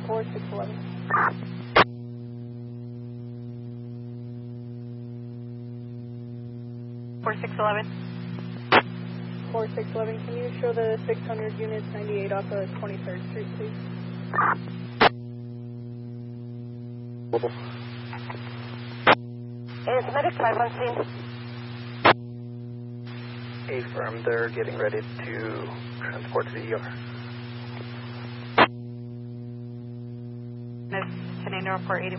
4611. 4611, can you show the 600 units 98 off of 23rd Street, please? Is medic 5 on scene? Affirm, they're getting ready to transport to the ER. Tenino report 80.